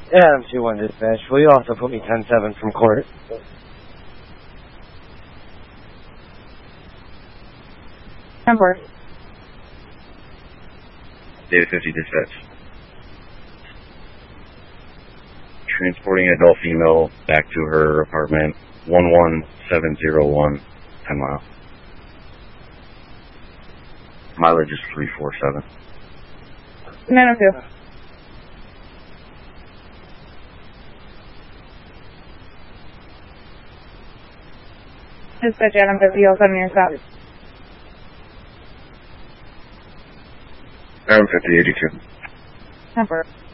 Adam 2-1 dispatch. Will you also put me 10-7 from court? Number. Data 50 dispatch. Transporting adult female back to her apartment, 11701, 10 miles. Mileage is 347. 902. Dispatch Adam 50, all 7 your stop. Adam 50, 82. Number.